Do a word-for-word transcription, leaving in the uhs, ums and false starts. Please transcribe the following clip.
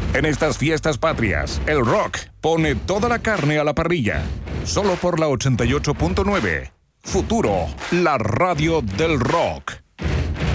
En estas fiestas patrias, el rock pone toda la carne a la parrilla. Solo por la ochenta y ocho punto nueve. Futuro, la radio del rock.